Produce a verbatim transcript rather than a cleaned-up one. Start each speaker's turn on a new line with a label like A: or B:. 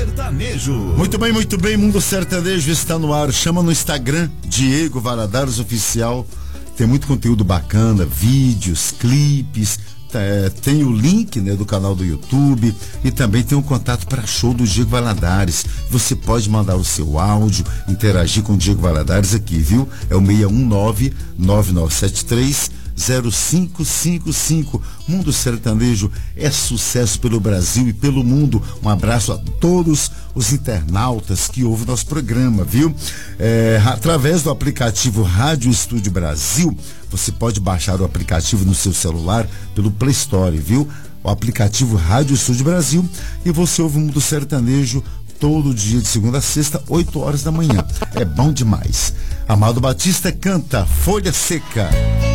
A: Sertanejo.
B: Muito bem, muito bem, Mundo Sertanejo está no ar. Chama no Instagram, Diego Valadares Oficial. Tem muito conteúdo bacana, vídeos, clipes. É, tem o link, né, do canal do YouTube e também tem um contato para show do Diego Valadares. Você pode mandar o seu áudio, interagir com o Diego Valadares aqui, viu? É o seis um nove, nove nove sete três, zero cinco cinco cinco. Mundo Sertanejo é sucesso pelo Brasil e pelo mundo. Um abraço a todos os internautas que ouvem nosso programa, viu? É, através do aplicativo Rádio Estúdio Brasil, você pode baixar o aplicativo no seu celular pelo Play Store, viu? O aplicativo Rádio Estúdio Brasil, e você ouve o Mundo Sertanejo todo dia de segunda a sexta, oito horas da manhã. É bom demais. Amado Batista canta Folha Seca.